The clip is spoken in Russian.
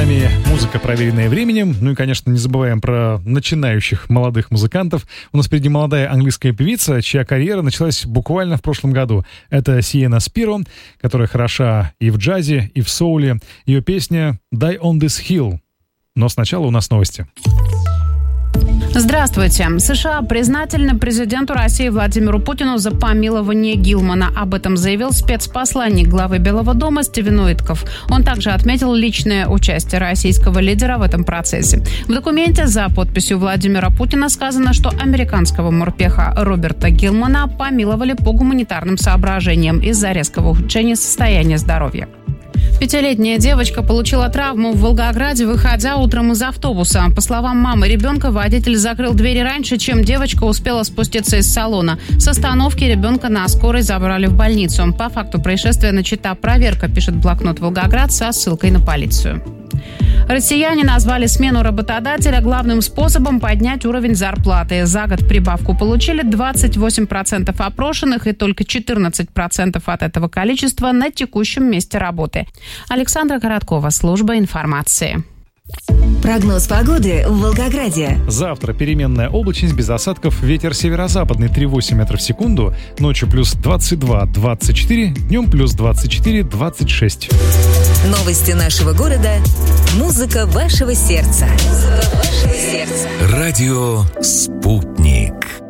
нами музыка, проверенная временем. Ну и, конечно, не забываем про начинающих молодых музыкантов. У нас впереди молодая английская певица, чья карьера началась буквально в прошлом году. Это Сиена Спиро, которая хороша и в джазе, и в соуле. Ее песня «Die on this hill». Но сначала у нас новости. Здравствуйте. США признательны президенту России Владимиру Путину за помилование Гилмана. Об этом заявил спецпосланник главы Белого дома Стивен Уиткоф. Он также отметил личное участие российского лидера в этом процессе. В документе за подписью Владимира Путина сказано, что американского морпеха Роберта Гилмана помиловали по гуманитарным соображениям из-за резкого ухудшения состояния здоровья. 5-летняя девочка получила травму в Волгограде, выходя утром из автобуса. По словам мамы ребенка, водитель закрыл двери раньше, чем девочка успела спуститься из салона. С остановки ребенка на скорой забрали в больницу. По факту происшествия начата проверка, пишет блокнот «Волгоград» со ссылкой на полицию. Россияне назвали смену работодателя главным способом поднять уровень зарплаты. За год прибавку получили 28% опрошенных и только 14% от этого количества на текущем месте работы. Александра Короткова, служба информации. Прогноз погоды в Волгограде. Завтра переменная облачность без осадков, ветер северо-западный 3,8 метров в секунду, ночью плюс 22-24, днем плюс 24-26. Новости нашего города. Музыка вашего сердца. Радио «Спутник».